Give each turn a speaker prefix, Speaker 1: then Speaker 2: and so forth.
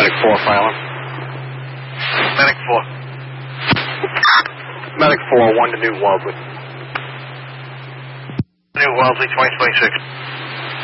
Speaker 1: Medic 4, filing.
Speaker 2: Medic 4.
Speaker 1: Medic 4, 1 to New Wellesley.
Speaker 2: New Wellesley, 2026.